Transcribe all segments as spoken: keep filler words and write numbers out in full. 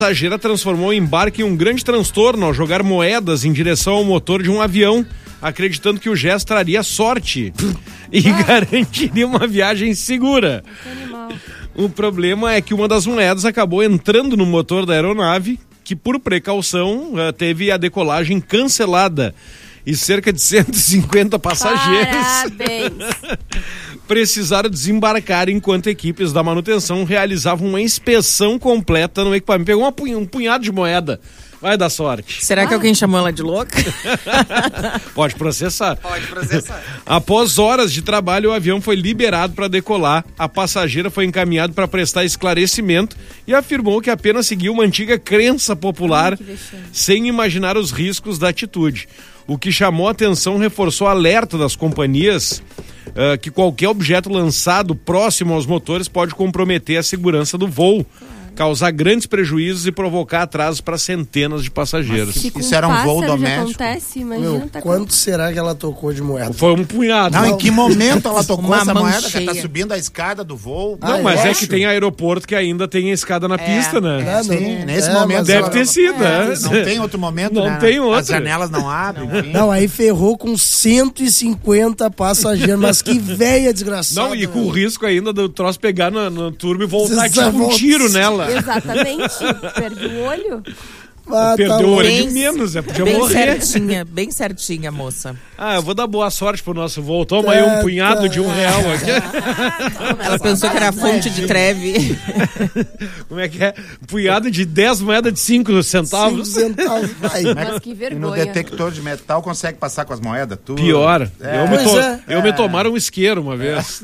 passageira transformou o embarque em um grande transtorno ao jogar moedas em direção ao motor de um avião, acreditando que o gesto traria sorte e ah. garantiria uma viagem segura. O problema é que uma das moedas acabou entrando no motor da aeronave, que por precaução teve a decolagem cancelada e cerca de cento e cinquenta passageiros Parabéns. precisaram desembarcar enquanto equipes da manutenção realizavam uma inspeção completa no equipamento. Pegou uma punha, um punhado de moeda. Vai dar sorte. Será ah. que alguém chamou ela de louca? Pode processar. Pode processar. Após horas de trabalho, o avião foi liberado para decolar. A passageira foi encaminhada para prestar esclarecimento e afirmou que apenas seguiu uma antiga crença popular, Ai, sem imaginar os riscos da atitude. O que chamou a atenção reforçou o alerta das companhias uh, que qualquer objeto lançado próximo aos motores pode comprometer a segurança do voo, causar grandes prejuízos e provocar atrasos para centenas de passageiros. Mas, isso era um voo doméstico. Acontece, imagina, Meu, tá quanto com... será que ela tocou de moeda? Foi um punhado. Não, não. Em que momento ela tocou Uma essa moeda? cheia. Que tá subindo a escada do voo. Não, ah, mas é acho. que tem aeroporto que ainda tem a escada na é. pista, né? É, Sim, não, nesse é, momento. Deve ela... ter sido, é. é. Não tem outro momento, Não né? tem outro. As janelas não abrem. Enfim. Não, aí ferrou com cento e cinquenta passageiros, mas que véia desgraçada. Não, e com o risco ainda do troço pegar no, no turbo e voltar Precisa tipo um voltar. tiro nela. Exatamente. Perdeu o olho. Ah, Perdeu tá o olho bem, de menos, é, podia bem morrer. certinha, bem certinha, moça. Ah, eu vou dar boa sorte pro nosso voo. Toma aí um punhado de um real aqui. Ela pensou que era fonte de treve. Como é que é? Um punhado de dez moedas de cinco centavos. cinco centavos, vai. Mas que E no vergonha. detector de metal consegue passar com as moedas tudo. Pior. É. Eu, me, to... É. eu me tomaram um isqueiro uma vez.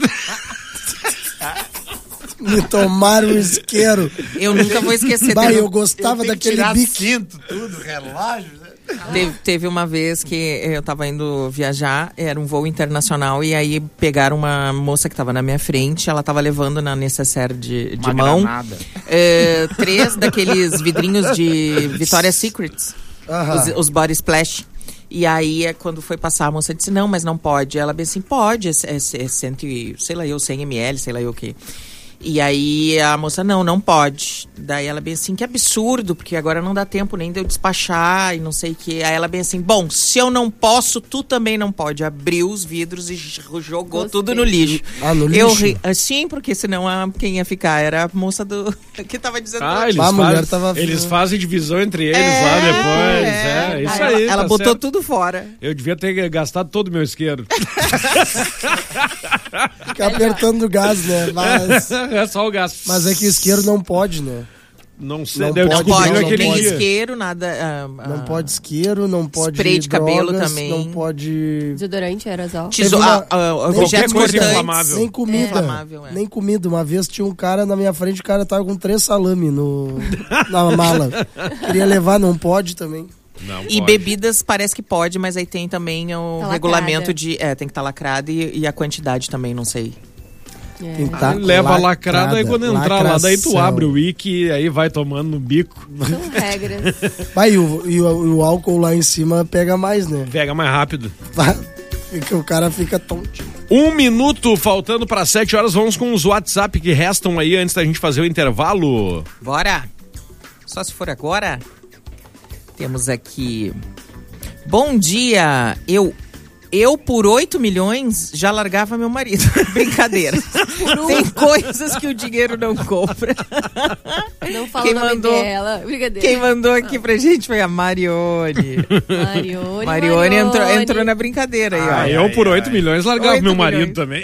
Me tomaram o isqueiro. Eu nunca vou esquecer. Bah, Teve, eu gostava Eu tenho que daquele tirar bico. cinto, tudo, relógio. Né? teve, teve uma vez que eu tava indo viajar, era um voo internacional, e aí pegaram uma moça que tava na minha frente, ela tava levando na necessaire de, de Uma mão granada. é, três daqueles vidrinhos de Victoria's Secrets, Aham. os, os body splash. E aí, é quando foi passar, a moça disse, não, mas não pode. Ela bem assim, pode, é, é, é cento, sei lá eu, cem mililitros, sei lá eu o quê. E aí a moça, não, não pode. Daí ela bem assim, que absurdo, porque agora não dá tempo nem de eu despachar e não sei o que. Aí ela bem assim, bom, se eu não posso, tu também não pode. Abriu os vidros e jogou Gostei. tudo no lixo. Ah, no eu lixo? ri, sim, porque senão a, quem ia ficar era a moça do que tava dizendo. Ah, pra eles, A mulher faz, tava- eles fazem divisão entre eles É, lá depois. é. É, isso Aí aí. Ela, ela tá botou certo. tudo fora. Eu devia ter gastado todo o meu isqueiro. Fica apertando o gás, né? Mas, É só o gás. mas é que isqueiro não pode, né? Não sei, Não deu pode, descobrir Pode, não naquele nem pode. dia. isqueiro, nada. ah, Não ah, pode isqueiro, não pode Spray de cabelo drogas, também. não pode Desodorante, aerosol. Tesouro, Teve uma- ah, ah, Qualquer objetos coisa cortantes. inflamável. nem comida. Inflamável, é. Nem comida. Uma vez tinha um cara na minha frente, o cara tava com três salame no, na mala. Queria levar, não pode também. Não, E pode. bebidas parece que pode, mas aí tem também o Tá regulamento lacrada. de. É, tem que estar lacrado e, e a quantidade também, não sei. É. Tem que tá Leva a lacrada, aí quando entrar lá, daí tu lacração. abre o wiki e aí vai tomando no bico. São regras. Vai, e o, e o, o álcool lá em cima pega mais, né? Pega mais rápido. Porque o cara fica tontinho. Um minuto faltando para sete horas. Vamos com os WhatsApp que restam aí antes da gente fazer o intervalo. Bora! Só se for agora. Temos aqui. Bom dia! Eu. Eu, por oito milhões, já largava meu marido. Brincadeira. Tem coisas que o dinheiro não compra. Não fala Quem o nome mandou- dela. Brincadeira. Quem mandou aqui pra gente foi a Marione. Marione, Marione entrou, entrou na brincadeira aí, ó. Ah, eu por oito milhões largava Oito meu marido milhões. também.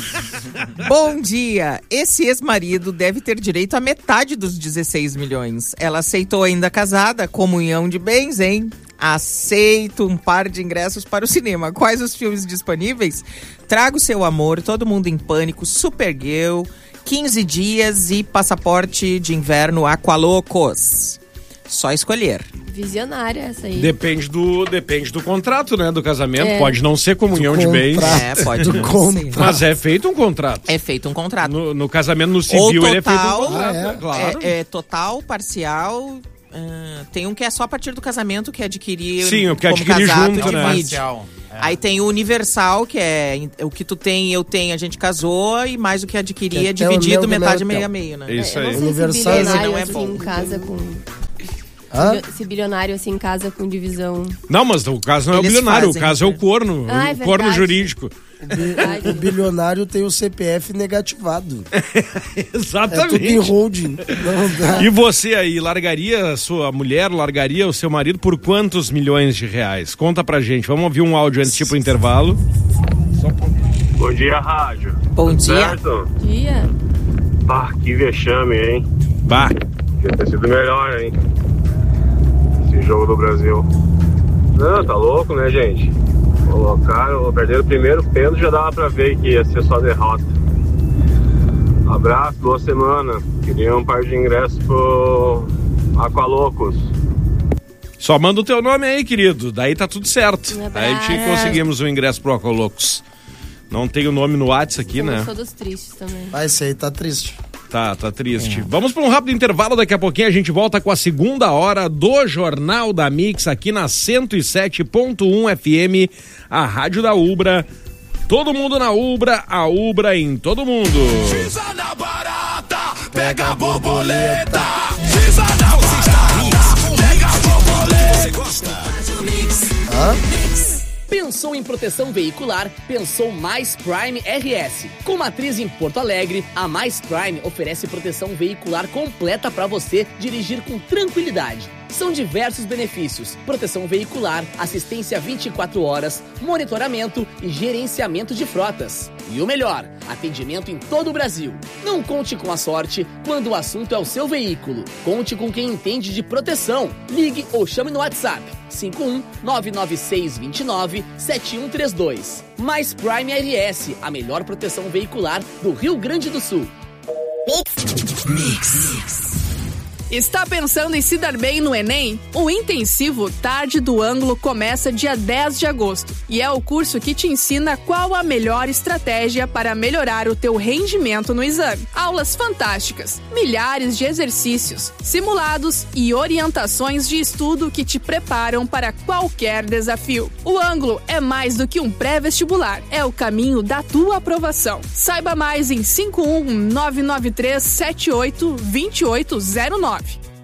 Bom dia! Esse ex-marido deve ter direito a metade dos dezesseis milhões. Ela aceitou ainda casada, comunhão de bens, hein? Aceito um par de ingressos para o cinema. Quais os filmes disponíveis? Traga o Seu Amor, Todo Mundo em Pânico, Supergirl, quinze dias e Passaporte de Inverno Aqualocos. Só escolher. Visionária essa aí. Depende do, depende do contrato, né? Do casamento. É. Pode não ser comunhão de bens. contrato. É, pode Do não contrato. ser. Mas é feito um contrato. É feito um contrato. No, no casamento, no civil, Ou ele é feito um total, contrato. Ah, é? Claro. É, é total, parcial. ah, tem um que é só a partir do casamento, que é adquirir. Sim, o que como adquirir casado, junto, né? divide. Parcial. É. Aí tem o universal, que é o que tu tem, eu tenho, a gente casou, e mais o que adquirir Que é até o dividido meu, metade meu, meio meu. a meio, né? Isso Eu não aí. sei Universal, se esse bilionário não é assim bom. casa com Hã? Esse bilionário assim, casa com divisão. Não, mas o caso não é o Eles bilionário, fazem, o caso é o né? corno, Ah, é o corno verdade. jurídico. O, bi- o bilionário tem o C P F negativado. É tudo em Exatamente. holding. Não dá. E você aí, largaria a sua mulher, largaria o seu marido por quantos milhões de reais? Conta pra gente, vamos ouvir um áudio antes de ir pro intervalo. Bom dia, rádio. Bom Tudo dia. certo? Dia. Ah, que vexame, hein? Bah, Podia ter sido melhor, hein? Esse jogo do Brasil. Não, tá louco, né, gente? Colocaram, perderam o primeiro pênalti, já dava pra ver que ia ser só derrota. Abraço, boa semana. Queria um par de ingressos pro Aqualocos. só manda o teu nome aí, querido, daí tá tudo certo. Um Aí abraço. te conseguimos o ingresso pro Acolocos. Não tem o nome no WhatsApp aqui, Somos né? todos tristes também. Vai, esse aí tá triste. Tá, tá triste. Vamos para um rápido intervalo, daqui a pouquinho a gente volta com a segunda hora do Jornal da Mix aqui na cento e sete ponto um F M, a rádio da Ubra. Todo mundo na Ubra, a Ubra em todo mundo. Pisa na barata, pega a borboleta. Pisa na barata, pega a borboleta. Você gosta? Pensou em proteção veicular? Pensou Mais Prime R S. Com matriz em Porto Alegre, a Mais Prime oferece proteção veicular completa para você dirigir com tranquilidade. São diversos benefícios: proteção veicular, assistência vinte e quatro horas, monitoramento e gerenciamento de frotas. E o melhor, atendimento em todo o Brasil. Não conte com a sorte quando o assunto é o seu veículo. Conte com quem entende de proteção. Ligue ou chame no WhatsApp cinco um nove nove seis dois nove sete um três dois. Mais Prime R S, a melhor proteção veicular do Rio Grande do Sul. Está pensando em se dar bem no Enem? O intensivo Tarde do Ângulo começa dia dez de agosto e é o curso que te ensina qual a melhor estratégia para melhorar o teu rendimento no exame. Aulas fantásticas, milhares de exercícios, simulados e orientações de estudo que te preparam para qualquer desafio. O Ângulo é mais do que um pré-vestibular, é o caminho da tua aprovação. Saiba mais em cinco um nove nove três sete oito dois oito zero nove.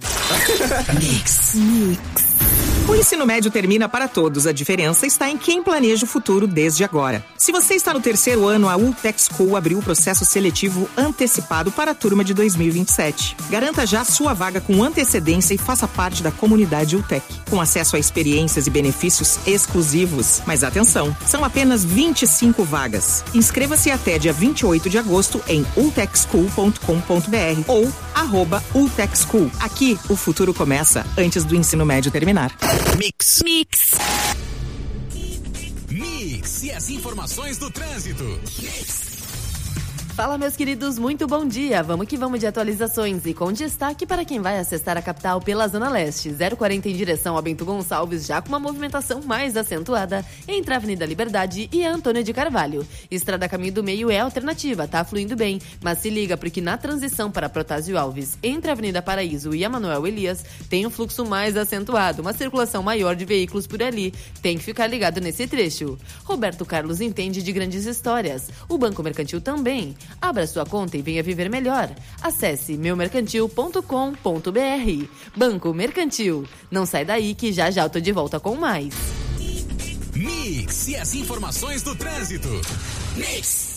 O ensino médio termina para todos. A diferença está em quem planeja o futuro desde agora. Se você está no terceiro ano, a Ultec School abriu o processo seletivo antecipado para a turma de dois mil e vinte e sete. Garanta já sua vaga com antecedência e faça parte da comunidade Ultec, com acesso a experiências e benefícios exclusivos. Mas atenção, são apenas vinte e cinco vagas. Inscreva-se até dia vinte e oito de agosto em ultec school ponto com ponto b r ou arroba Ultec School. Aqui, o futuro começa antes do ensino médio terminar. Mix. Mix. Mix e as informações do trânsito. Fala, meus queridos, muito bom dia. Vamos que vamos de atualizações e com destaque para quem vai acessar a capital pela Zona Leste. zero quarenta em direção a Bento Gonçalves, já com uma movimentação mais acentuada entre a Avenida Liberdade e a Antônio de Carvalho. Estrada Caminho do Meio é alternativa, tá fluindo bem, mas se liga porque na transição para Protásio Alves, entre a Avenida Paraíso e a Manuel Elias, tem um fluxo mais acentuado, uma circulação maior de veículos por ali. Tem que ficar ligado nesse trecho. Roberto Carlos entende de grandes histórias. O Banco Mercantil também. Abra sua conta e venha viver melhor. Acesse meu mercantil ponto com ponto b r. Banco Mercantil. Não sai daí que já já eu tô de volta com mais. Mix e as informações do trânsito. Mix.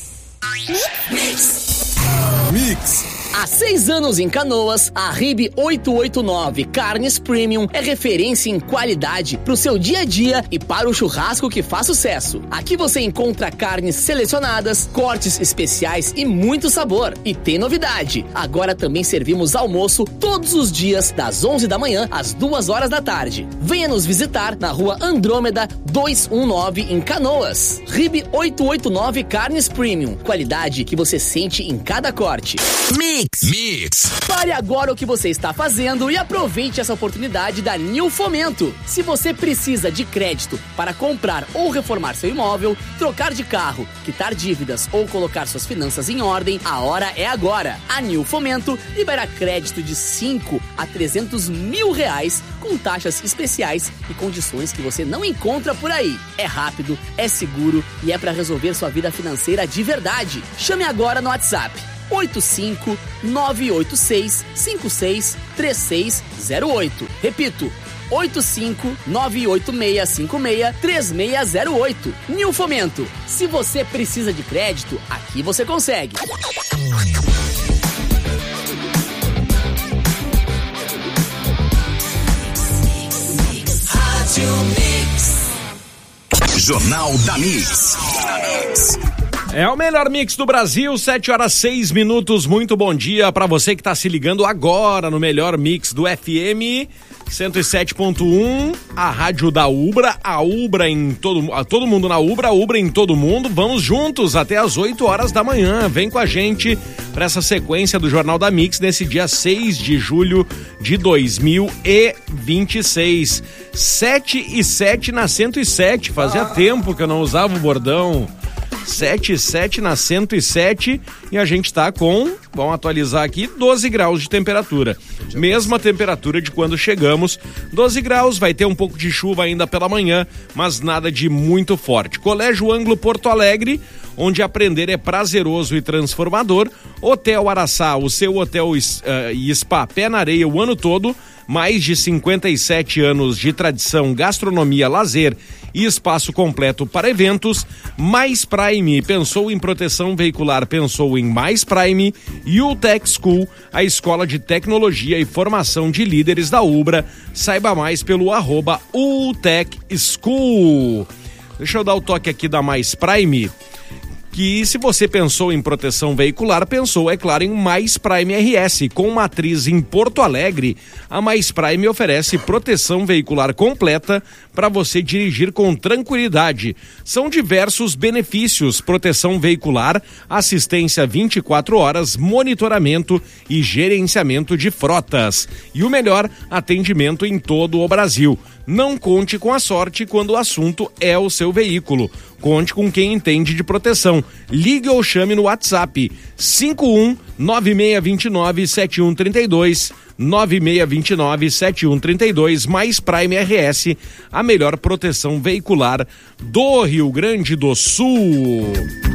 Mix. Há seis anos em Canoas, a R I B oitocentos e oitenta e nove Carnes Premium é referência em qualidade para o seu dia a dia e para o churrasco que faz sucesso. Aqui você encontra carnes selecionadas, cortes especiais e muito sabor. E tem novidade, agora também servimos almoço todos os dias, das onze da manhã às duas horas da tarde. Venha nos visitar na rua Andrômeda duzentos e dezenove em Canoas. R I B oitocentos e oitenta e nove Carnes Premium, qualidade que você sente em cada corte. Mix. Mix. Pare agora o que você está fazendo e aproveite essa oportunidade da Nil Fomento. Se você precisa de crédito para comprar ou reformar seu imóvel, trocar de carro, quitar dívidas ou colocar suas finanças em ordem, a hora é agora. A Nil Fomento libera crédito de cinco a trezentos mil reais com taxas especiais e condições que você não encontra por aí. É rápido, é seguro e é para resolver sua vida financeira de verdade. Chame agora no WhatsApp oito cinco nove oito seis cinco seis três seis zero oito. Repito, oito cinco nove oito seis cinco seis três seis zero oito. New Fomento. Se você precisa de crédito, aqui você consegue. Jornal da Mix. É o melhor mix do Brasil, sete horas seis minutos. Muito bom dia para você que tá se ligando agora no melhor mix do F M cento e sete ponto um, a rádio da Ubra, a Ubra em todo, a todo mundo na Ubra, a Ubra em todo mundo. Vamos juntos até as oito horas da manhã. Vem com a gente para essa sequência do Jornal da Mix nesse dia seis de julho de dois mil e vinte e seis. sete e sete na cento e sete. Fazia tempo que eu não usava o bordão. sete e sete na cento e sete e a gente tá com, vamos atualizar aqui, doze graus de temperatura. Mesma temperatura de quando chegamos, doze graus, vai ter um pouco de chuva ainda pela manhã, mas nada de muito forte. Colégio Ângulo Porto Alegre, onde aprender é prazeroso e transformador. Hotel Araçá, o seu hotel uh, e spa pé na areia o ano todo. Mais de cinquenta e sete anos de tradição, gastronomia, lazer e espaço completo para eventos. Mais Prime, pensou em proteção veicular, pensou em Mais Prime. E U Tech School, a escola de tecnologia e formação de líderes da Ubra. Saiba mais pelo arroba U Tech School. Deixa eu dar o toque aqui da Mais Prime. Que se você pensou em proteção veicular, pensou, é claro, em Mais Prime R S. Com matriz em Porto Alegre, a Mais Prime oferece proteção veicular completa para você dirigir com tranquilidade. São diversos benefícios: proteção veicular, assistência vinte e quatro horas, monitoramento e gerenciamento de frotas. E o melhor, atendimento em todo o Brasil. Não conte com a sorte quando o assunto é o seu veículo. Conte com quem entende de proteção. Ligue ou chame no WhatsApp cinco um nove seis dois nove sete um três dois, nove seis dois nove sete um três dois. Mais Prime R S, a melhor proteção veicular do Rio Grande do Sul.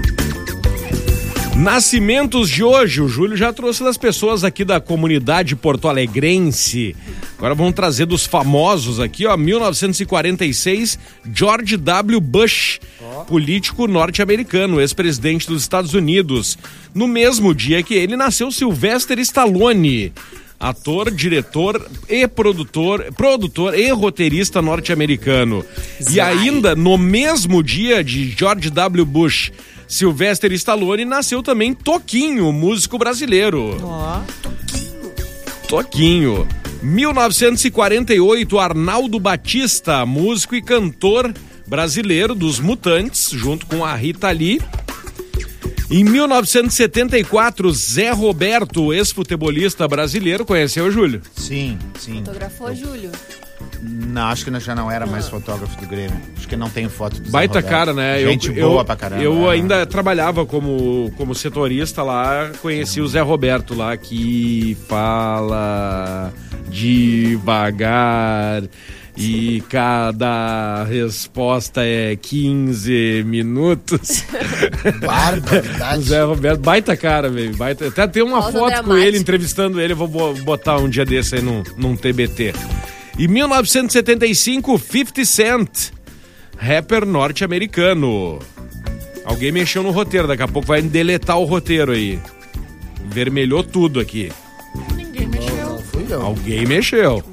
Nascimentos de hoje, o Júlio já trouxe das pessoas aqui da comunidade porto-alegrense. Agora vamos trazer dos famosos aqui, ó, mil novecentos e quarenta e seis, George W. Bush, político norte-americano, ex-presidente dos Estados Unidos. No mesmo dia que ele, nasceu Sylvester Stallone, ator, diretor e produtor, produtor e roteirista norte-americano. E ainda, no mesmo dia de George W. Bush, Sylvester Stallone, nasceu também Toquinho, músico brasileiro. Ó, Toquinho. Toquinho. mil novecentos e quarenta e oito, Arnaldo Batista, músico e cantor brasileiro dos Mutantes, junto com a Rita Lee. Em mil novecentos e setenta e quatro, Zé Roberto, ex-futebolista brasileiro, conheceu o Júlio? Sim, sim. Fotografou, Júlio? Não, acho que já não era mais fotógrafo do Grêmio. Acho que não tem foto do Zé Baita Roberto. cara, né? Gente eu, boa eu, pra caramba. Eu ainda trabalhava como, como setorista lá, conheci o Zé Roberto lá, que fala devagar e cada resposta é quinze minutos. Barbaridade. O Zé Roberto, baita cara, velho. Baita... Até tem uma Pausa foto dramática. com ele, entrevistando ele, eu vou botar um dia desse aí num, num T B T. Em mil novecentos e setenta e cinco, fifty Cent, rapper norte-americano. Alguém mexeu no roteiro, daqui a pouco vai deletar o roteiro aí. Vermelhou tudo aqui. Ninguém mexeu. Não, não fui eu. Alguém mexeu.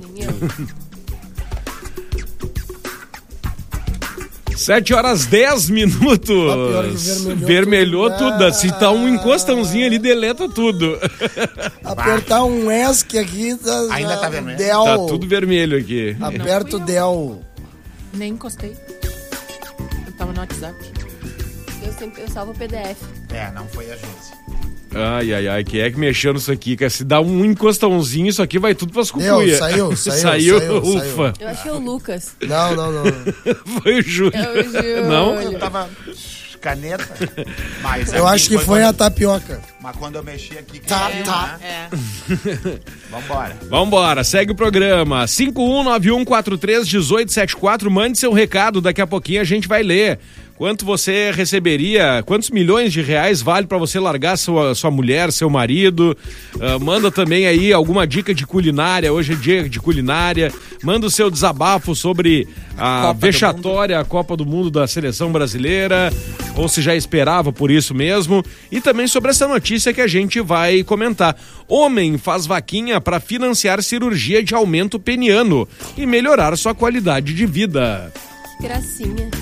Sete horas dez minutos. Ah, pior que vermelhou Vermelhou tudo. tudo. Se tá um Ah. encostãozinho ali, deleta tudo. Apertar um ESC aqui. Tá, Ainda já- tá vermelho? Del. Tá tudo vermelho aqui. Aperta o Del. Nem encostei. Eu tava no WhatsApp. Eu sempre eu salvo o P D F. É, não foi a agência. Ai, ai, ai, quem é que mexeu nisso aqui? Cara? Se dá um encostãozinho, isso aqui vai tudo pras Deu, cucuias. saiu, saiu, Saiu, saiu, ufa. Eu achei o Lucas. Não, não, não. Foi o Júlio. É o Júlio. Não? Eu tava caneta. Mas Eu aqui acho que foi quando- a tapioca. Mas quando eu mexi aqui... que Tá, caiu, tá. né? É. Vambora. Vambora, segue o programa. cinco um nove um quatro três um oito sete quatro, mande seu recado, daqui a pouquinho a gente vai ler. Quanto você receberia, quantos milhões de reais vale para você largar sua, sua mulher, seu marido? Uh, manda também aí alguma dica de culinária, hoje é dia de culinária. Manda o seu desabafo sobre a Copa vexatória Copa do Mundo da Seleção Brasileira, ou se já esperava por isso mesmo. E também sobre essa notícia que a gente vai comentar. Homem faz vaquinha para financiar cirurgia de aumento peniano e melhorar sua qualidade de vida. Gracinha.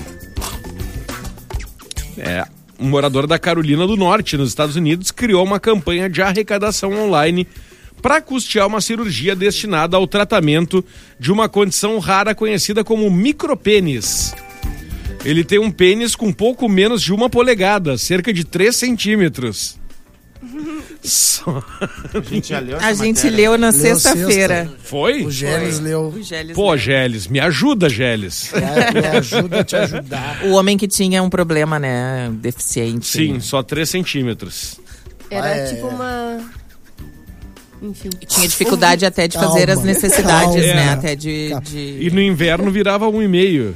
É, um morador da Carolina do Norte, nos Estados Unidos, criou uma campanha de arrecadação online para custear uma cirurgia destinada ao tratamento de uma condição rara conhecida como micropênis. Ele tem um pênis com pouco menos de uma polegada, cerca de três centímetros. Só... A gente já leu essa A gente matéria. leu na Leu sexta-feira. sexta. Foi? O Gélis Foi. leu. O Gélis Pô, leu. Gélis, me ajuda, Gélis. Me, me ajuda a te ajudar. O homem que tinha um problema, né? Deficiente. Sim, só três centímetros. Era Ah, é. tipo uma... Enfim. Tinha dificuldade até de fazer Calma, as necessidades, calma. né? É. Até de... de... E no inverno virava um e meio.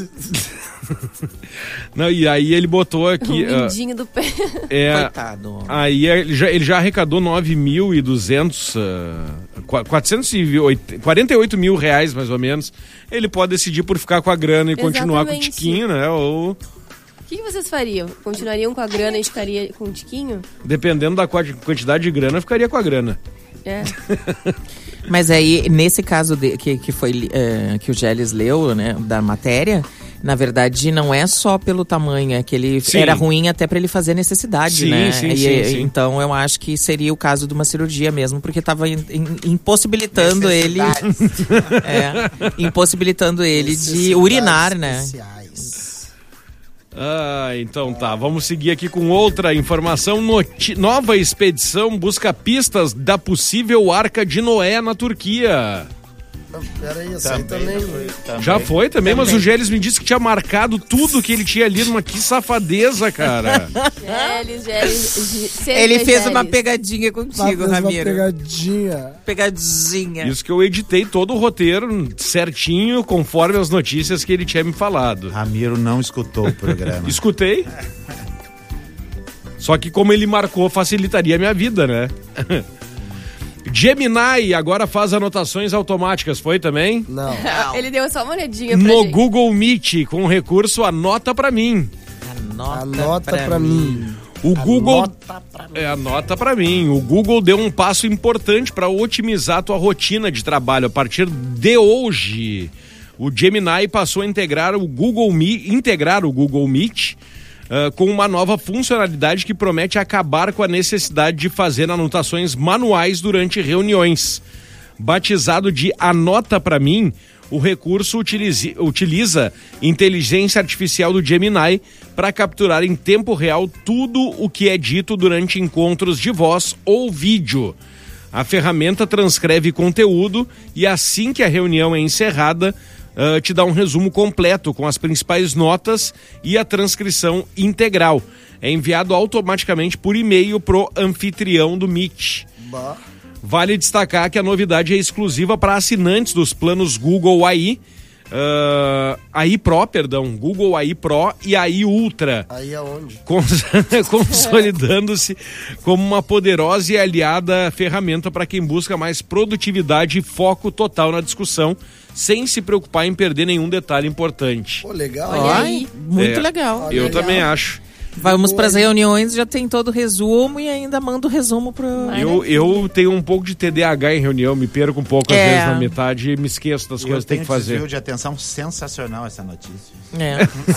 Não, e aí ele botou aqui... O ah, mindinho do pé. é, Coitado. aí ele já, ele já arrecadou nove mil e duzentos, quatrocentos e quarenta e oito mil reais, mais ou menos. Ele pode decidir por ficar com a grana e continuar com o Exatamente. tiquinho, né? Ou, O que, que vocês fariam? Continuariam com a grana e ficaria com o tiquinho? dependendo da quanti- quantidade de grana, ficaria com a grana. É. Mas aí, nesse caso de, que, que foi eh, que o Gélis leu, né, da matéria, na verdade, não é só pelo tamanho, é que ele Sim. era ruim até pra ele fazer necessidade, Sim, né? sim, E, sim, sim. Então, eu acho que seria o caso de uma cirurgia mesmo, porque tava in- in- impossibilitando ele, é, impossibilitando ele de urinar, né? Especiais. Ah, então tá. Vamos seguir aqui com outra informação. Noti- Nova expedição busca pistas da possível Arca de Noé na Turquia. Não, peraí, essa aí também. também. Já foi também, mas o Gélis me disse que tinha marcado tudo que ele tinha lido, mas que safadeza, cara. Gélis, Gélis. G- Ele fez Gélis. uma pegadinha Tá contigo, fazendo uma Ramiro. pegadinha. Pegadinha. Isso que eu editei todo o roteiro certinho, conforme as notícias que ele tinha me falado. Ramiro não escutou o programa. Escutei. Só que como ele marcou, facilitaria a minha vida, né? Gemini agora faz anotações automáticas, foi também? Não. Ele deu só uma olhadinha pra No gente. Google Meet, com o recurso Anota Pra Mim. Anota, Anota pra mim. O Google... Anota pra mim. É, anota pra mim. O Google deu um passo importante para otimizar a tua rotina de trabalho. A partir de hoje, o Gemini passou a integrar o Google Meet, integrar o Google Meet uh, com uma nova funcionalidade que promete acabar com a necessidade de fazer anotações manuais durante reuniões. Batizado de Anota Pra Mim, o recurso utilize, utiliza inteligência artificial do Gemini para capturar em tempo real tudo o que é dito durante encontros de voz ou vídeo. A ferramenta transcreve conteúdo e assim que a reunião é encerrada, uh, te dá um resumo completo com as principais notas e a transcrição integral. É enviado automaticamente por e-mail pro anfitrião do Meet. Bah. Vale destacar que a novidade é exclusiva para assinantes dos planos Google A I, uh, A I Pro, perdão, Google A I Pro e A I Ultra, Aí aonde? cons- consolidando-se como uma poderosa e aliada ferramenta para quem busca mais produtividade e foco total na discussão, sem se preocupar em perder nenhum detalhe importante. Pô, legal. Olha hein? aí. Muito É. legal. Olha, Eu legal. também acho. Vamos para as reuniões, já tem todo o resumo e ainda manda o resumo pro... Eu, eu tenho um pouco de T D A H em reunião, me perco um pouco às É. vezes na metade e me esqueço das E coisas eu que tem tenho que fazer. desvio de atenção sensacional essa notícia. É.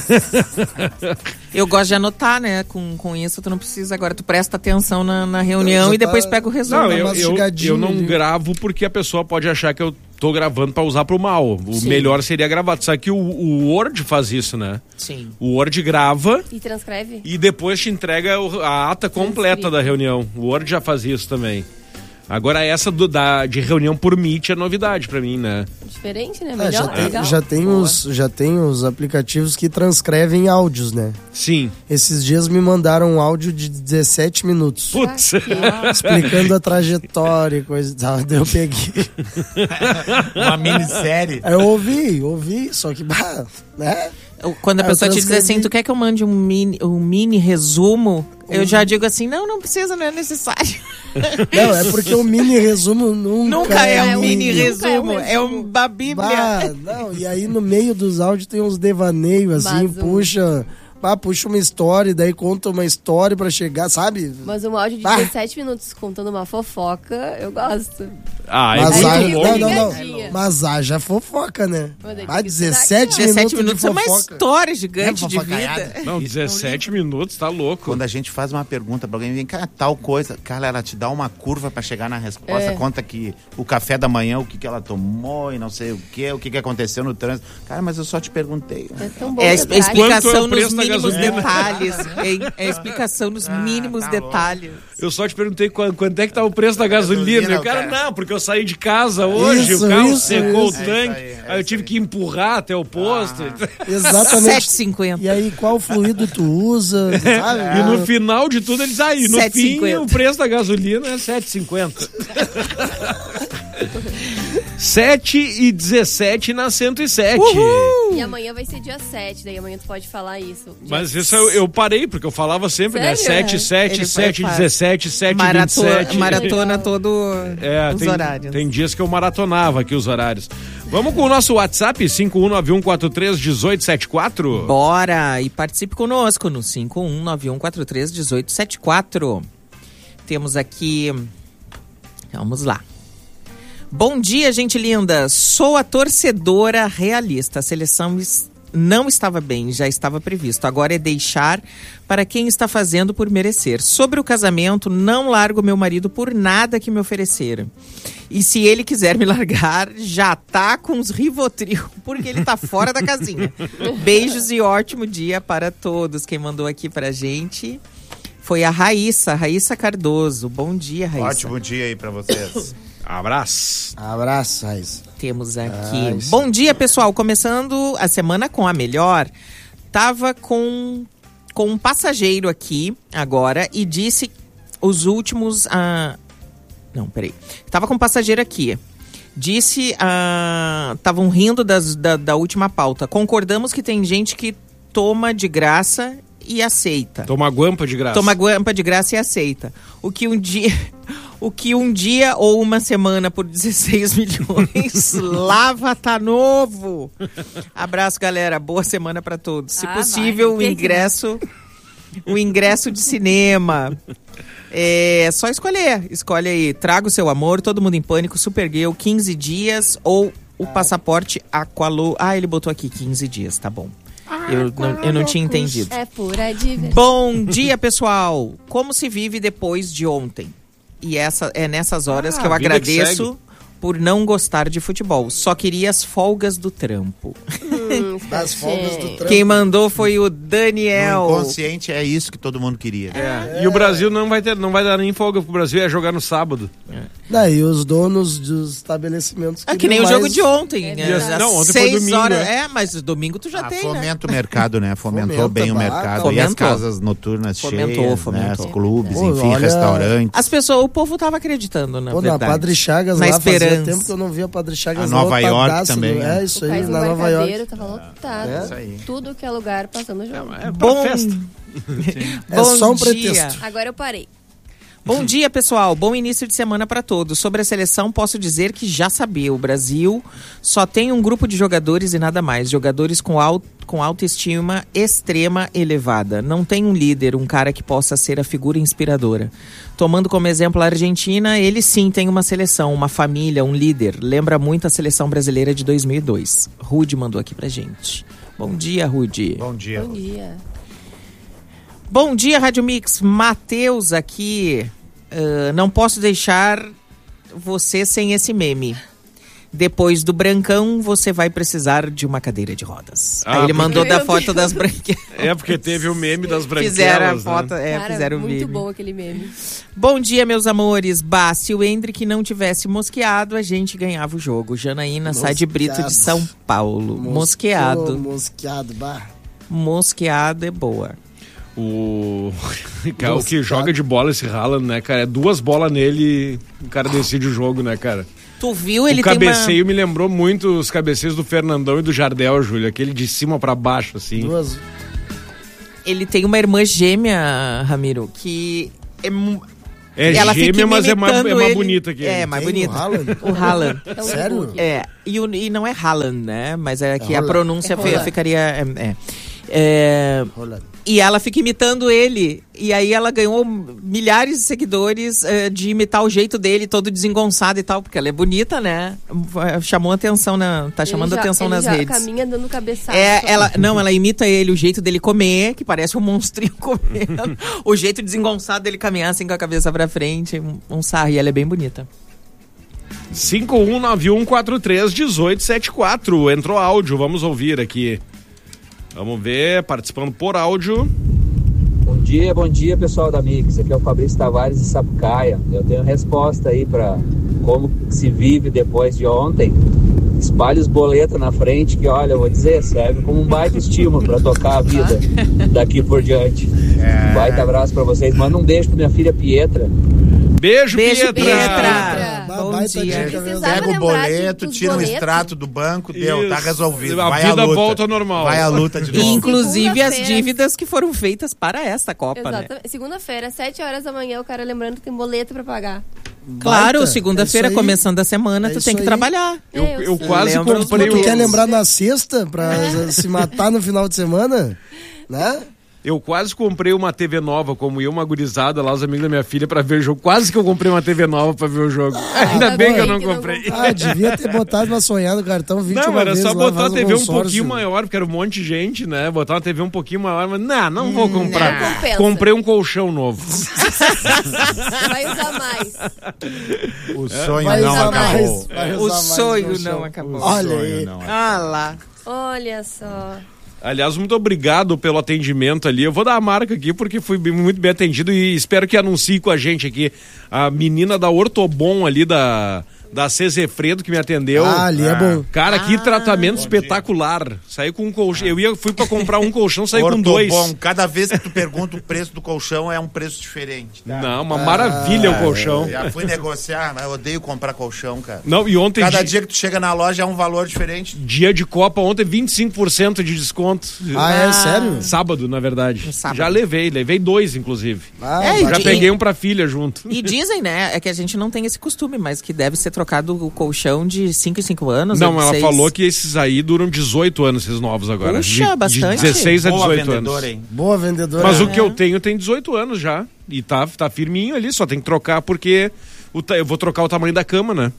Eu gosto de anotar, né? Com, com isso tu não precisa. Agora tu presta atenção na, na reunião Já e depois tá- pega o resumo. Não, uma eu, eu, mastigadinha eu não ali. gravo porque a pessoa pode achar que eu tô gravando pra usar pro mal. O Sim. melhor seria gravar. Só que o, o Word faz isso, né? Sim. O Word grava E transcreve? e depois te entrega o- a ata completa Transcrito. da reunião. O Word já faz isso também. Agora essa do, da, de reunião por Meet é novidade pra mim, né? diferente, né? Ah, Melhor, já, tem, legal. já, tem os, já tem os aplicativos que transcrevem áudios, né? Sim. Esses dias me mandaram um áudio de dezessete minutos. Putz. Explicando a trajetória e coisa e tal. Daí eu peguei. Uma minissérie. Aí eu ouvi, ouvi, só que, bah, né? Quando a Aí eu pessoa te diz transcrevi. assim, tu quer que eu mande um mini, um mini resumo? Eu já digo assim, não, não precisa, não é necessário. Não, é porque o mini resumo nunca, Nunca é é um mini nunca é um resumo, é resumo. uma bíblia. Bah, não, e aí no meio dos áudios tem uns devaneios assim, Mas um- puxa, ah, puxa uma história, daí conta uma história pra chegar, sabe? Mas um áudio de Ah. dezessete minutos contando uma fofoca, eu gosto. Ah, é Mas muito haja, longo. não, não, não. Ligadinha. Mas haja fofoca, né? Mas daí Ah, tem que esperar dezessete aqui, ó. minutos, dezessete minutos de é uma fofoca. história gigante É de fofocaiada. vida. Não, dezessete minutos, tá louco. Quando a gente faz uma pergunta pra alguém, vem cá, tal coisa, cara, ela te dá uma curva pra chegar na resposta, É. conta que o café da manhã, o que, que ela tomou e não sei o que, o que, que aconteceu no trânsito. Cara, mas eu só te perguntei. É tão bom. É a detalhe. es- explicação Quanto é o nos preço da mínimos gasolina? detalhes. É, é a explicação nos mínimos tá louco. detalhes. Eu só te perguntei quanto, quanto é que tá o preço da gasolina. gasolina, O cara, cara. não, porque eu saí de casa hoje, Isso, o carro isso, secou isso. o tanque, É isso aí, é aí eu isso tive aí. que empurrar até o posto. Exatamente. sete e cinquenta. E aí, qual fluido tu usa, sabe? E no final de tudo eles aí, no sete e fim cinquenta. o preço da gasolina é sete e cinquenta. sete e dezessete na cento e sete. E amanhã vai ser dia sete, daí amanhã tu pode falar isso. Dia- Mas isso eu, eu parei, porque eu falava sempre, né? Sério? sete, sete, Ele sete, faz- dezessete, sete, vinte e Maratona, sete. maratona todo É, os tem, horários. tem dias que eu maratonava aqui os horários. Vamos com o nosso WhatsApp, cinco um nove um quatro três um oito sete quatro. Bora e participe conosco no cinco um nove um quatro três um oito sete quatro. Temos aqui... Vamos lá. Bom dia, gente linda. Sou a torcedora realista. A seleção es- não estava bem, já estava previsto. Agora é deixar para quem está fazendo por merecer. Sobre o casamento, não largo meu marido por nada que me ofereceram. E se ele quiser me largar, já tá com os Rivotril, porque ele tá fora da casinha. Beijos e ótimo dia para todos. Quem mandou aqui pra gente foi a Raíssa, Raíssa Cardoso. Bom dia, Raíssa. Ótimo dia aí pra vocês. Abraço. Abraço, Raiz. Temos aqui. Ah, isso. Bom dia, pessoal. Começando a semana com a melhor. Tava com, com um passageiro aqui agora e disse os últimos. Ah, não, peraí. Tava com um passageiro aqui. Disse. Estavam rindo das, da, da última pauta. Concordamos que tem gente que toma de graça e aceita. Toma guampa de graça. Toma guampa de graça e aceita. O que um dia, o que um dia ou uma semana por dezesseis milhões lava tá novo. Abraço, galera. Boa semana pra todos. Se Ah, possível, vai. o ingresso, o ingresso de cinema. É só escolher. Escolhe aí. Traga o seu amor, Todo Mundo em Pânico, Supergirl, quinze dias ou o passaporte Aqualu. Ah, ele botou aqui quinze dias, tá bom. Eu não, eu não tinha entendido. É pura diversão. Bom dia, pessoal. Como se vive depois de ontem? E essa é nessas horas Ah, que eu a vida que agradeço segue. por não gostar de futebol. Só queria as folgas do trampo. Hum, Das folgas do trampo. Quem mandou foi o No Daniel. inconsciente é isso que todo mundo queria. É, E o Brasil não vai ter, não vai dar nem folga pro Brasil, é jogar no sábado. Daí os donos dos estabelecimentos. É que nem o queriam jogo mais- de ontem. É né? verdade. Às Não, ontem foi seis domingo, horas. né? É, mas domingo tu já Ah, tem, né? fomenta o mercado, né? Fomentou Fomenta, bem o bah, mercado. E fomentou. as casas noturnas Fomentou, cheias, fomentou. né? Os clubes, Pô, enfim, olha- restaurantes. As pessoas, o povo tava acreditando, na Pô, na verdade. Padre Chagas Na lá, fazia esperança. tempo que eu não via Padre Chagas A Nova York lotadaço, também, né? né? É isso O aí, Cais do na Nova Embarcadeiro York. tava lotado. É. Isso aí. Tudo que é lugar passando jogo. É pra Bom, festa. É Bom só um dia. pretexto. Agora eu parei. Bom dia, pessoal. Bom início de semana para todos. Sobre a seleção, posso dizer que já sabia. O Brasil só tem um grupo de jogadores e nada mais. Jogadores com, alto, com autoestima extrema elevada. Não tem um líder, um cara que possa ser a figura inspiradora. Tomando como exemplo a Argentina, ele sim tem uma seleção, uma família, um líder. Lembra muito a seleção brasileira de dois mil e dois. Rude mandou aqui pra gente. Bom dia, Rude. Bom dia. Bom dia. Bom dia, Rádio Mix. Matheus aqui. Uh, não posso deixar você sem esse meme. Depois do brancão, você vai precisar de uma cadeira de rodas. Ah, Aí ele mandou porque- da foto das branquelas. É, porque teve o meme das branquelas. Fizeram a né? foto, é, Cara, fizeram o muito meme. bom aquele meme. Bom dia, meus amores. Bah, se o Hendrick não tivesse mosqueado, a gente ganhava o jogo. Janaína Sá de Brito de São Paulo. Mosqueado. Mosqueado, bah. Mosqueado é boa. O... cara, o que joga de bola esse Haaland, né, cara? É duas bolas nele e o cara decide o jogo, né, cara? Tu viu? Ele o tem cabeceio uma... me lembrou muito os cabeceios do Fernandão e do Jardel, Júlio. Aquele de cima pra baixo, assim. Duas. Ele tem uma irmã gêmea, Ramiro, que é... mu- É Ela fica gêmea, mas é mais, imitando é mais ele. bonita que É, ele. mais Quem? bonita. O Haaland? O Haaland. Então, Sério? É, e, o- e não é Haaland, né? Mas é que a Haaland. pronúncia É fe- Haaland. ficaria... É, é. É, Rolando. e ela fica imitando ele. E aí ela ganhou milhares de seguidores eh, de imitar o jeito dele, todo desengonçado e tal, porque ela é bonita, né? Chamou atenção na, tá chamando Ele já- atenção ele nas já redes. caminha dando cabeçada. É, só. ela, não, ela imita ele, o jeito dele comer, que parece um monstrinho comendo. O jeito desengonçado dele caminhar assim com a cabeça pra frente, um, um sarro. E ela é bem bonita. cinco um nove um quatro três um oito sete quatro. Entrou áudio, vamos ouvir aqui. Vamos ver, participando por áudio. Bom dia, bom dia pessoal da Mix, aqui é o Fabrício Tavares de Sapucaia. Eu tenho resposta aí para como se vive depois de ontem. Espalhe os boletos na frente que, olha, eu vou dizer, serve como um baita estímulo para tocar a vida daqui por diante. Um baita abraço para vocês, manda um beijo pra minha filha Pietra. Beijo, Beijo, Pietra! Pietra. Bah, Bom baita dia. dica mesmo. Precisava Pega o lembrar de- boleto, dos tira o boletos. extrato do banco, deu, tá Isso. resolvido. A Vai vida à luta. volta ao normal. Vai à luta de E, novo. inclusive as Segunda-feira. dívidas que foram feitas para esta Copa, né? Exatamente. Segunda-feira, sete horas da manhã, o cara lembrando que tem boleto pra pagar. Claro, Baita. segunda-feira, É isso aí. começando a semana, É tu isso tem que aí. trabalhar. Eu, É, eu eu sei. quase Lembra os comprei Tu o... quer lembrar na sexta pra se matar no final de semana? Né? Eu quase comprei uma T V nova, como eu, uma gurizada lá, os amigos da minha filha, pra ver o jogo. Quase que eu comprei uma T V nova pra ver o jogo. Ainda tá bem bem que eu não que não comprei. comprou. Ah, devia ter botado pra sonhar no cartão vinte e uma Não, era vezes só lá, botar faz a T V um consórcio. pouquinho maior, porque era um monte de gente, né? Botar uma T V um pouquinho maior, mas não, não vou comprar. Não compensa. Comprei um colchão novo. Vai usar mais. O sonho Vai não usar acabou. mais, vai O usar mais sonho no chão. não acabou. Olha Sonho aí. não acabou. Ah lá. Olha só. Aliás, muito obrigado pelo atendimento ali. Eu vou dar a marca aqui porque fui bem- muito bem atendido e espero que anuncie com a gente aqui a menina da Ortobon ali da da Cezefredo que me atendeu. Ah, ali é bom. Cara, que tratamento espetacular. Saí com um colchão. Eu ia, fui pra comprar um colchão, saí com dois. Ortobon, cada vez que tu pergunta o preço do colchão é um preço diferente. Tá? Não, uma maravilha o colchão. Já fui negociar, mas eu odeio comprar colchão, cara. Não, e ontem Cada di- dia que tu chega na loja é um valor diferente. dia de Copa, ontem vinte e cinco por cento de desconto. Ah, é sério? Sábado, na verdade. sábado. Já levei, levei dois, inclusive. Ah, É, vai- Já de- peguei um pra filha junto. E dizem, né, é que a gente não tem esse costume, mas que deve ser trocado o colchão de cinco em cinco anos. Não, ou de ela seis. falou que esses aí duram dezoito anos, esses novos agora. Puxa, de, bastante. De dezesseis a Boa dezoito vendedora, anos. hein? Boa vendedora. Mas o É. que eu tenho tem dezoito anos já. E tá, tá firminho ali, só tem que trocar porque o ta- eu vou trocar o tamanho da cama, né?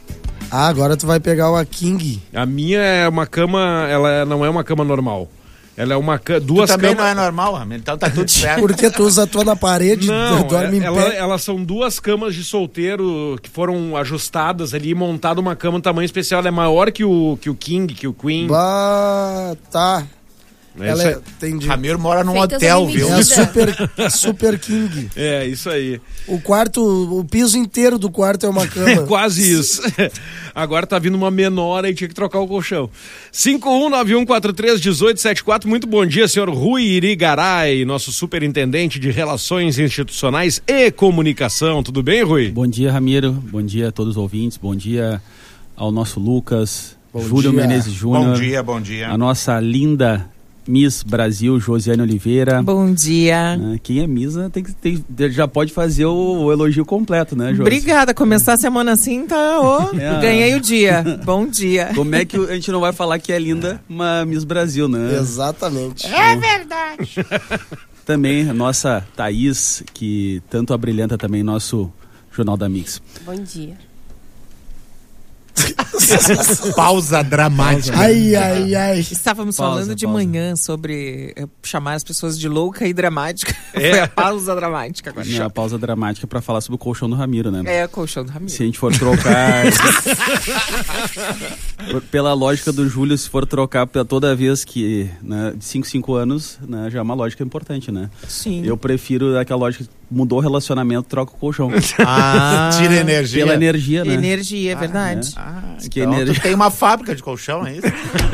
Ah, agora tu vai pegar uma King. A minha é uma cama, ela não é uma cama normal. Ela é uma ca- Tu duas também camas. não é normal, Ramiro, então tá tudo certo. Porque tu usa a tua na parede, Não, dorme em ela- pé. elas são duas camas de solteiro que foram ajustadas ali e montada uma cama em tamanho especial. Ela é maior que o, que o King, que o Queen. Bah, tá. É Ela isso é, aí. entendi. Ramiro mora num Feitas hotel, sob viu? É a medida. super, super King. É, isso aí. O quarto, o piso inteiro do quarto é uma É cama. quase isso. Agora tá vindo uma menor aí, tinha que trocar o colchão. cinco um nove um quatro três um oito sete quatro. Muito bom dia, senhor Rui Irigaray, nosso superintendente de Relações Institucionais e Comunicação. Tudo bem, Rui? Bom dia, Ramiro. Bom dia a todos os ouvintes. Bom dia ao nosso Lucas, Bom Júlio dia. Menezes Júnior. Bom dia, bom dia. A nossa linda Miss Brasil, Josiane Oliveira. Bom dia. Ah, Quem é Miss né, tem que, tem- já pode fazer o, o elogio completo, né, Josi? Obrigada, começar a semana assim, tá, ó, É. ganhei o dia. Bom dia. Como é que a gente não vai falar que é linda uma Miss Brasil, né? Exatamente. É verdade. Também a nossa Thaís, que tanto abrilhanta também nosso Jornal da Mix. Bom dia. Pausa dramática. Ai, ai, ai. Estávamos Pausa, falando de pausa. manhã sobre eh, chamar as pessoas de louca e dramática. É. Foi a pausa dramática agora. Não, a pausa dramática pra falar sobre o colchão do Ramiro, né? É, colchão do Ramiro. Se a gente for trocar. por- pela lógica do Júlio, se for trocar pra toda vez que, né, de cinco, cinco anos, né, já é uma lógica importante, né? Sim. Eu prefiro aquela lógica que mudou o relacionamento, troca o colchão. Ah, tira energia. Pela energia, né? Energia, é verdade. Ah, Que então energia. tu tem uma fábrica de colchão, é isso?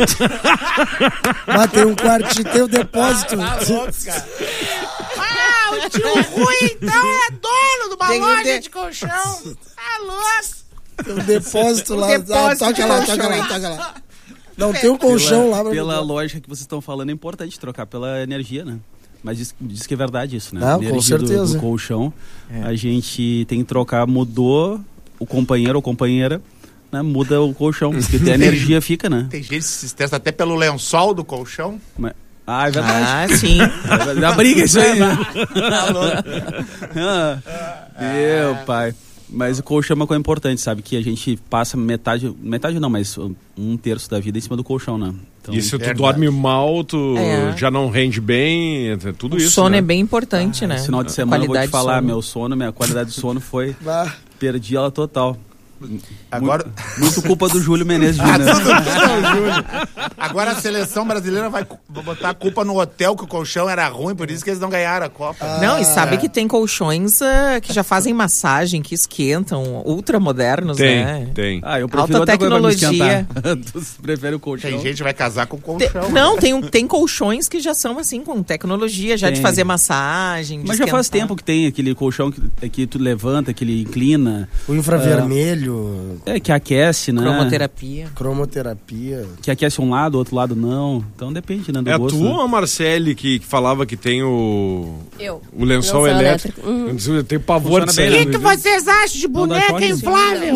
Mas tem um quartinho, tem o depósito. Tá louco, cara. Ah, o tio Rui, então, é dono de uma Tem um loja de- de colchão. Tá louco. Tem um depósito lá. depósito Ah, toca de lá, colchão. toca lá, toca lá. Não, tem um colchão pela, lá pra Pela botar. lógica que vocês estão falando, é importante trocar pela energia, né? Mas diz, diz que é verdade isso, né? Não, a com energia do, certeza. do colchão, a gente tem que trocar, mudou o companheiro ou companheira, né? Muda o colchão, porque a energia fica, né? Tem gente que se estressa até pelo lençol do colchão. Mas- Ah, é verdade. Ah, sim. Da briga isso aí, né? Tá louco. Ah, meu pai. Mas o colchão é uma coisa importante, sabe? Que a gente passa metade, metade não, mas um terço da vida em cima do colchão, né? Então, E se tu verdade. dorme mal, tu É. já não rende bem, é tudo O isso. sono né? é bem importante, né? esse final de semana eu vou te Qualidade de falar, sono. meu sono, minha qualidade de sono foi... Bah. Perdi ela total. Agora, Muito, muito culpa do Júlio Menezes Ah, Júnior. tudo, tudo é o Júlio. Agora a seleção brasileira vai co- botar a culpa no hotel, que o colchão era ruim, por isso que eles não ganharam a Copa. Não, e sabe que tem colchões ah, que já fazem massagem, que esquentam, ultramodernos, Tem, né? tem. Ah, eu prefiro Alta outra coisa pra me tecnologia. esquentar. Tu prefere o colchão? Tem gente que vai casar com Te- colchão. não, tem, um- tem colchões que já são assim, com tecnologia, já de Tem. fazer massagem, de Mas já faz esquentar. tempo que tem aquele colchão que, que tu levanta, que ele inclina, O infravermelho, é, que aquece, né? Cromoterapia. cromoterapia. Que aquece um lado, outro lado não. Então depende, né, do É gosto. tu né? ou a Marcele que, que falava que tem o, Eu. o lençol, Lençol elétrico? elétrico. Uhum. Eu tenho pavor de Funciona sair. bem, né? vocês acham de Não dá choque? inflável?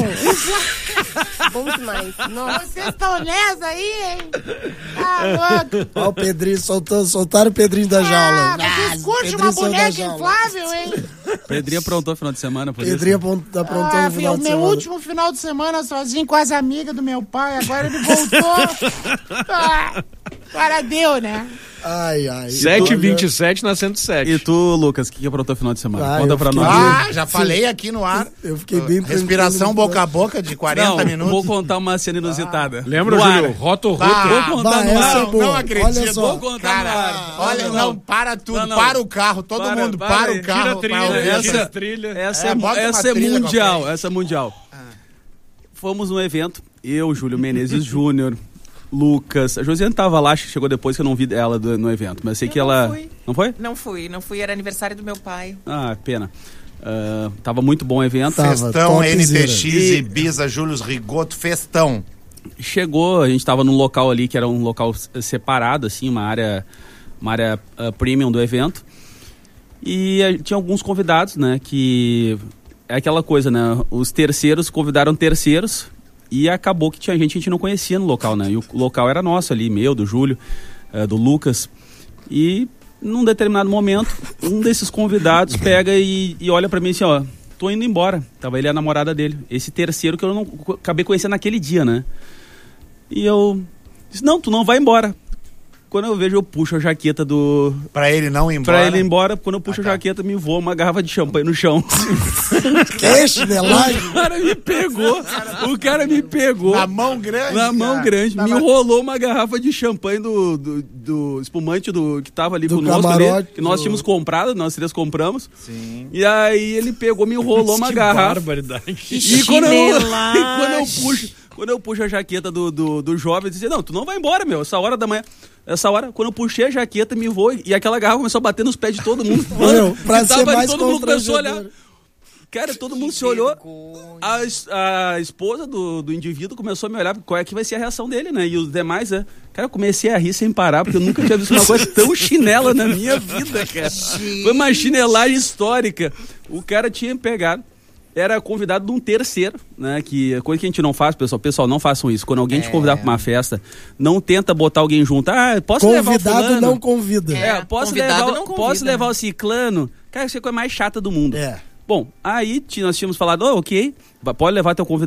Bom demais. Nossa. Vocês estão nessa aí, hein? Tá louco. Ó, o Pedrinho, soltou, soltaram o Pedrinho da jaula. vocês curtem Pedrinho saiu da jaula. inflável, hein? Pedrinho aprontou final de semana, por Pedrinho isso. apont- aprontando no final de semana. final de semana sozinho com as amigas do meu pai, agora ele voltou. Ah, agora deu, né? Ai, ai. sete e vinte e sete na cento e sete. E tu, Lucas, o que, que aprontou final de semana? Ah, Conta eu pra fiquei nós. Ah, já falei aqui no ar. Eu fiquei bem Respiração tranquilo. boca a boca de quarenta Não, minutos. vou contar uma cena inusitada. Lembra, No Júlio? ar. Roto Roto. Bah, Vou contar Bah, no essa ar. é boa. Não acredito. Olha só. Vou contar no ar. Olha, Não, não, não. para tudo, Não, não. para o carro, todo Para, mundo para para aí. o carro. Tira a trilha, pra ouvir essa essa- trilha. Essa É, é, bota uma essa é trilha mundial, qualquer. essa é mundial. Fomos num evento, eu, Júlio Menezes Júnior, Lucas, a Josiane tava lá, acho que chegou depois que eu não vi ela do- no evento, mas eu sei Eu que não ela... fui. Não foi? Não fui, não fui, era aniversário do meu pai. Ah, pena. Ah, tava muito bom o evento. Tava. Festão, topzera. N T X, E- Ibiza, Júlio Rigoto, festão. Chegou, a gente tava num local ali que era um local s- separado, assim, uma área, uma área ah, premium do evento. E ah, tinha alguns convidados, né, que... É aquela coisa, né, os terceiros convidaram terceiros e acabou que tinha gente que a gente não conhecia no local, né, e o local era nosso ali, meu, do Júlio, ah, do Lucas. E num determinado momento, um desses convidados pega e, e olha pra mim assim, ó, tô indo embora. Tava ele e a namorada dele. Esse terceiro que eu não co- acabei conhecendo naquele dia, né? E eu disse, não, tu não vai embora. Quando eu vejo, eu puxo a jaqueta do... Pra ele não ir embora. Pra ele ir embora, quando eu puxo Ah, tá. a jaqueta, me voa uma garrafa de champanhe no chão. Que chinelagem? O cara me pegou, o cara me pegou. Na mão grande. Na mão cara. grande, me Tava- enrolou uma garrafa de champanhe do, do, do espumante do, que tava ali Do conosco ali, camarote, que nós do- tínhamos comprado, nós três compramos. Sim. E aí ele pegou, me enrolou uma Que garrafa. barbaridade. E quando eu, Chinelagem. e quando eu puxo, quando eu puxo a jaqueta do, do, do jovem, eu disse, não, tu não vai embora, meu, essa hora da manhã. Essa hora, quando eu puxei a jaqueta, me voou e aquela garrafa começou a bater nos pés de todo mundo. Meu, pra que ser tava ali, mais todo mundo começou a olhar. constrangedor. Cara, todo mundo se olhou. A, es- a esposa do, do indivíduo começou a me olhar, qual é que vai ser a reação dele, né? E os demais, né? Cara, eu comecei a rir sem parar, porque eu nunca tinha visto uma coisa tão chinela na minha vida, cara. Foi uma chinelagem histórica. O cara tinha pegado, era convidado de um terceiro, né? Que é coisa que a gente não faz, pessoal. Pessoal, não façam isso. Quando alguém te convidar pra uma festa, não tenta botar alguém junto. Ah, posso levar o Convidado fulano? não convida. É, posso convidado levar, não convida, posso levar né? o ciclano? Cara, isso é a coisa mais chata do mundo. É. Bom, aí ti- nós tínhamos falado, oh, ok, va- pode levar teu convidado.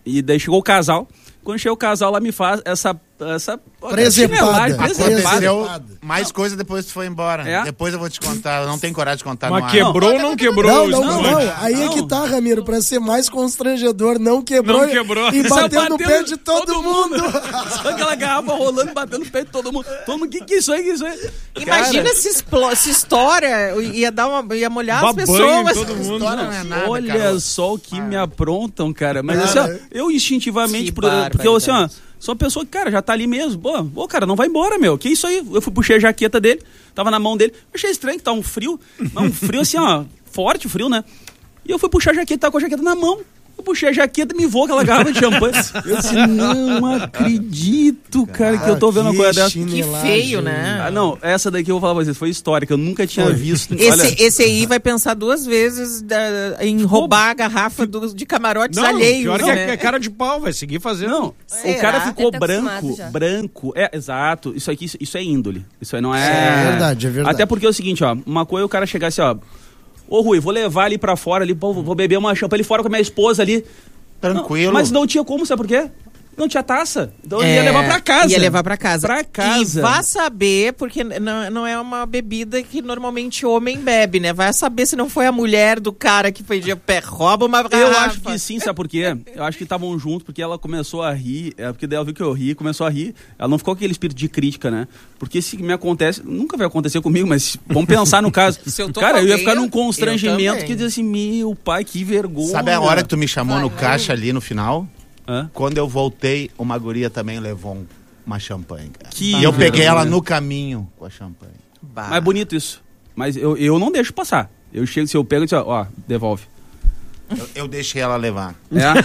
E daí chegou o casal. Quando chegou o casal, lá me faz essa... essa Presepada. Aconteceu mais coisa depois que tu foi embora. É? Depois eu vou te contar. Eu não tenho coragem de contar Mas no ar. quebrou ou não quebrou? Não, o não, estúdio? não. Aí é que tá, Ramiro, pra ser mais constrangedor, não quebrou. Não quebrou. E Só bateu no bateu pé de todo, todo mundo. Só aquela garrafa rolando, batendo no peito de todo mundo. Todo mundo, que que é isso aí, que é isso aí? Imagina Cara, se, explo- se estoura, ia, dar uma, ia molhar Dá as banho pessoas. em todo mundo. História não é nada, olha Carol. só o que me aprontam, cara. Mas Cara, assim, ó, eu instintivamente, que por- porque eu assim, ó, barbaridade. sou uma pessoa que, cara, já tá ali mesmo. Pô, pô, cara, não vai embora, meu. Que isso aí? Eu fui, puxei a jaqueta dele, tava na mão dele. Eu achei estranho que tá um frio, mas um frio assim, ó, forte o frio, né? E eu fui puxar a jaqueta, tava com a jaqueta na mão. Eu puxei a jaqueta e me voou aquela garrafa de champanhe. Eu disse, não acredito, cara, que eu tô vendo uma coisa dessa. Que feio, né? Ah, não, essa daqui eu vou falar pra vocês, foi histórica, eu nunca tinha Foi. visto. Esse, Olha, esse aí vai pensar duas vezes da- em roubar a garrafa do- de camarotes Não, alheios, pior que né? é, é cara de pau, vai seguir fazendo. não, Será? o cara ficou Ele tá acostumado branco, já. branco. É, exato. Isso aqui, isso, isso é índole. Isso aí não é. É verdade, é verdade. Até porque é o seguinte, ó, uma coisa é o cara chegar assim, ó. Ô Rui, vou levar ali pra fora ali, pô, vou beber uma champanhe ali fora com a minha esposa ali. Tranquilo. Não, mas não tinha como, sabe por quê? Não tinha taça. Então eu É, ia levar pra casa. Ia levar pra casa. Pra casa. E vá saber, porque não, não é uma bebida que normalmente homem bebe, né? Vai saber se não foi a mulher do cara que foi de pé, rouba uma garrafa. Eu acho que sim, sabe por quê? Eu acho que estavam juntos porque ela começou a rir, é porque daí ela viu que eu ri, começou a rir. Ela não ficou com aquele espírito de crítica, né? Porque se me acontece, nunca vai acontecer comigo, mas vamos pensar no caso. Se eu tô Cara, com eu ia alguém, ficar num eu constrangimento também. que diz assim, meu pai, que vergonha. Sabe a hora que tu me chamou Vai, no vai. caixa ali no final? Hã? Quando eu voltei, uma guria também levou um- uma champanhe. Cara. Que E eu peguei vergonha. ela no caminho com a champanhe. Bah. Mas é bonito isso. Mas eu, eu não deixo passar. Eu chego, se eu pego, eu digo, ó, devolve. Eu, eu deixei ela levar.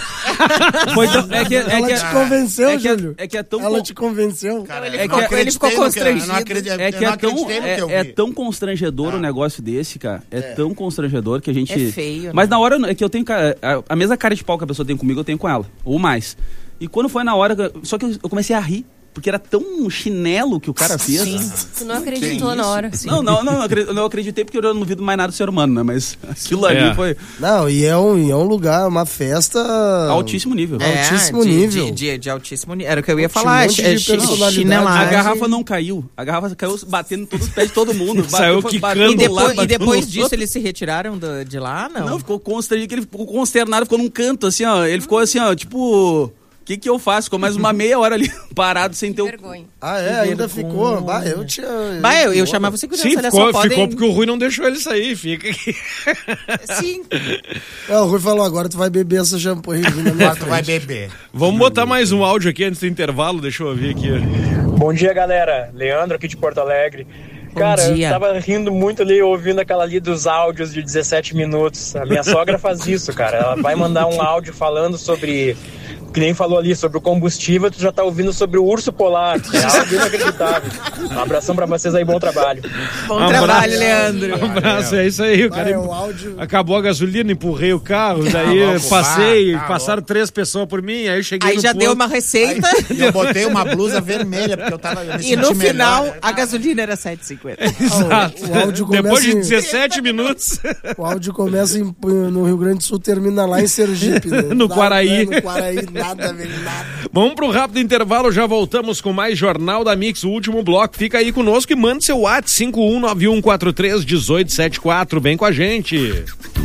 É? Foi tão, é que, é Ela que, te convenceu, é que, é, Júlio. é que é tão... Ela con- te convenceu. Cara, Ele eu ficou- não acreditei ele ficou no que- eu não constrangido. acreditei- É que eu não é tão, acreditei no que eu é, é vi. tão constrangedor um negócio desse, cara. É, tão constrangedor que a gente... É feio, Mas né? na hora é que eu tenho... ca- A, a mesma cara de pau que a pessoa tem comigo, eu tenho com ela. Ou mais. E quando foi na hora... que eu- Só que eu eu comecei a rir. Porque era tão chinelo que o cara fez. Tu não acreditou na hora. Não, não, não, eu acre- eu não acreditei porque eu não duvido mais nada do ser humano, né? Mas aquilo ali É. foi Não, e é um, e é um lugar, uma festa... altíssimo nível. É, altíssimo de, nível. De, de, de altíssimo nível. Era o que eu ia Tinha um falar. monte é, de chi- personalidade. chinelagem. A garrafa não caiu. A garrafa caiu batendo em todos os pés de todo mundo. Saiu foi quicando batendo E do lado, depois, e batendo depois no disso outro. eles se retiraram do- de lá, não? Não, ficou constrangido, ele ficou consternado, ficou num canto, assim, ó. Ele ficou assim, ó, tipo... O que que eu faço? Ficou mais uma meia hora ali parado sem ter o... Vergonha. Ah, é? Ainda ficou? Bah, eu tinha... Bah, eu, eu chamava segurança, Sim, olha ficou, só, podem... ficou porque o Rui não deixou ele sair, fica aqui. Sim. É, o Rui falou, agora tu vai beber essa champanhe aqui na minha Agora tu vai frente. beber. Vamos botar mais um áudio aqui antes do intervalo, deixa eu ouvir aqui. Bom dia, galera. Leandro aqui de Porto Alegre. Cara, dia. eu tava rindo muito ali, ouvindo aquela ali dos áudios de dezessete minutos. A minha sogra faz isso, cara. Ela vai mandar um áudio falando sobre... Que nem falou ali sobre o combustível, tu já tá ouvindo sobre o urso polar. É algo inacreditável. Um abração pra vocês aí, bom trabalho. Bom Um trabalho, abraço. Leandro. Um abraço, é isso aí. O Ah, cara é, o áudio... acabou a gasolina, empurrei o carro, daí louco, passei, pá, tá passaram três pessoas por mim, aí eu cheguei Aí no já posto. deu uma receita E eu botei uma blusa vermelha, porque eu tava. Eu me e no senti final melhor. a gasolina era sete e cinquenta. Exato. O áudio começa Depois de em- dezessete minutos. O áudio começa em- no Rio Grande do Sul, termina lá em Sergipe. Né? No Nada, Quaraí. né? No Quaraí, nada a ver, nada. Vamos pro rápido intervalo, já voltamos com mais Jornal da Mix, o último bloco. Fica aí conosco e manda seu WhatsApp cinco um nove um quatro três um oito sete quatro. Vem com a gente.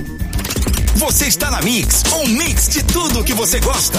Você está na Mix, um mix de tudo que você gosta.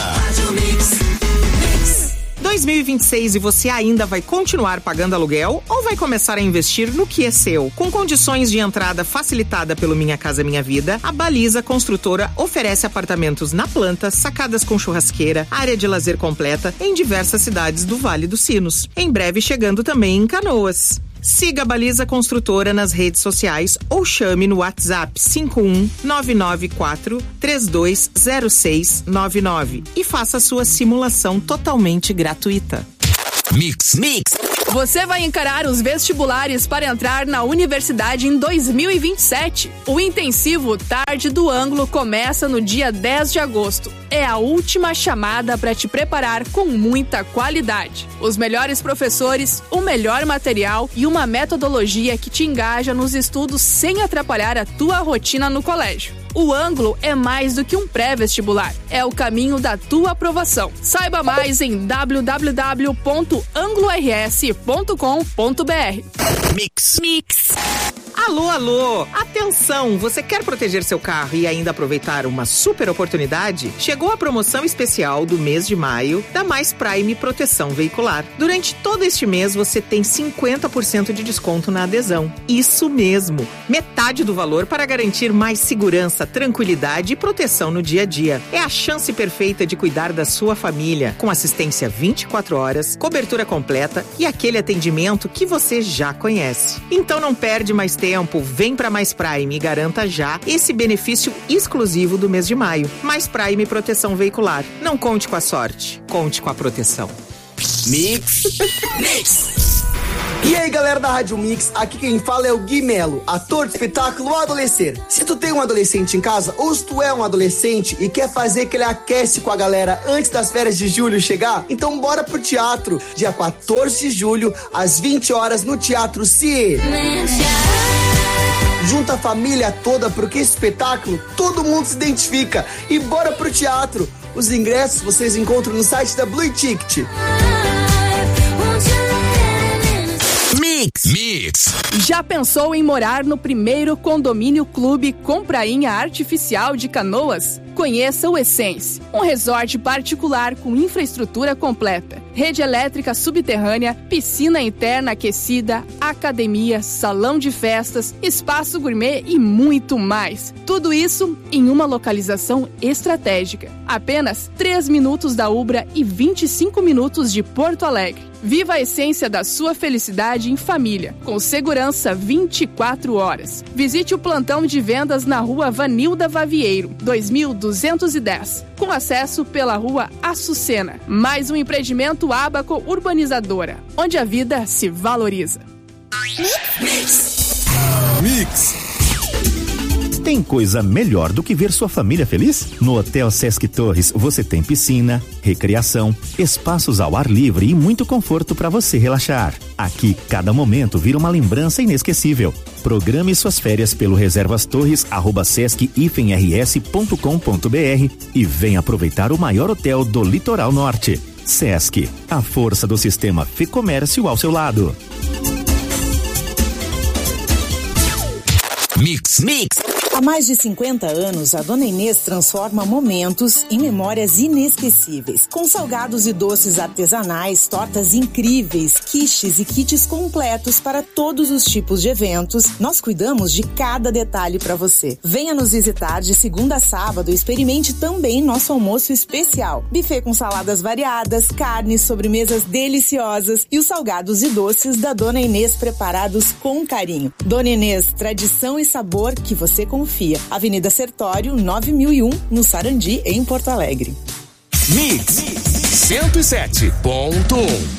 dois mil e vinte e seis e você ainda vai continuar pagando aluguel ou vai começar a investir no que é seu? Com condições de entrada facilitada pelo Minha Casa Minha Vida, a Baliza Construtora oferece apartamentos na planta, sacadas com churrasqueira, área de lazer completa em diversas cidades do Vale dos Sinos. Em breve chegando também em Canoas. Siga a Baliza Construtora nas redes sociais ou chame no WhatsApp cinco um nove nove quatro três dois zero seis nove nove e faça sua simulação totalmente gratuita. Mix, mix. Você vai encarar os vestibulares para entrar na universidade em dois mil e vinte e sete. O intensivo Tarde do Ângulo começa no dia dez de agosto. É a última chamada para te preparar com muita qualidade. Os melhores professores, o melhor material e uma metodologia que te engaja nos estudos sem atrapalhar a tua rotina no colégio. O Ângulo é mais do que um pré-vestibular. É o caminho da tua aprovação. Saiba mais em w w w ponto anglo r s ponto com ponto b r. Mix. Mix. Alô, alô! Atenção! Você quer proteger seu carro e ainda aproveitar uma super oportunidade? Chegou a promoção especial do mês de maio da Mais Prime Proteção Veicular. Durante todo este mês você tem cinquenta por cento de desconto na adesão. Isso mesmo! Metade do valor para garantir mais segurança, tranquilidade e proteção no dia a dia. É a chance perfeita de cuidar da sua família, com assistência vinte e quatro horas, cobertura completa e aquele atendimento que você já conhece. Então não perde mais tempo. Tempo, vem para Mais Prime e garanta já esse benefício exclusivo do mês de maio. Mais Prime Proteção Veicular. Não conte com a sorte, conte com a proteção. Mix. Mix. E aí galera da Rádio Mix, aqui quem fala é o Gui Melo, ator do espetáculo O Adolescer. Se tu tem um adolescente em casa, ou se tu é um adolescente e quer fazer que ele aquece com a galera antes das férias de julho chegar, então bora pro teatro, dia quatorze de julho, às vinte horas, no Teatro C. Junta a família toda, porque esse espetáculo todo mundo se identifica. E bora pro teatro. Os ingressos vocês encontram no site da Blue Ticket. Mix. Mix. Já pensou em morar no primeiro condomínio clube com prainha artificial de Canoas? Conheça o Essence, um resort particular com infraestrutura completa, rede elétrica subterrânea, piscina interna aquecida, academia, salão de festas, espaço gourmet e muito mais. Tudo isso em uma localização estratégica. Apenas três minutos da Ubra e vinte e cinco minutos de Porto Alegre. Viva a essência da sua felicidade em família, com segurança vinte e quatro horas. Visite o plantão de vendas na rua Vanilda Vavieiro, dois mil duzentos e dez, com acesso pela rua Açucena. Mais um empreendimento Abaco Urbanizadora, onde a vida se valoriza. Mix. Mix. Tem coisa melhor do que ver sua família feliz? No Hotel Sesc Torres você tem piscina, recreação, espaços ao ar livre e muito conforto para você relaxar. Aqui, cada momento vira uma lembrança inesquecível. Programe suas férias pelo reservastorres arroba sesc r s ponto com ponto b r e venha aproveitar o maior hotel do Litoral Norte. Sesc, a força do sistema Fê-Comércio ao seu lado. Mix. Mix. Há mais de cinquenta anos, a Dona Inês transforma momentos em memórias inesquecíveis. Com salgados e doces artesanais, tortas incríveis, quiches e kits completos para todos os tipos de eventos, nós cuidamos de cada detalhe para você. Venha nos visitar de segunda a sábado e experimente também nosso almoço especial. Buffet com saladas variadas, carnes, sobremesas deliciosas e os salgados e doces da Dona Inês preparados com carinho. Dona Inês, tradição e sabor que você confia. Avenida Sertório, nove mil e um, no Sarandi, em Porto Alegre. Mix cento e sete ponto um.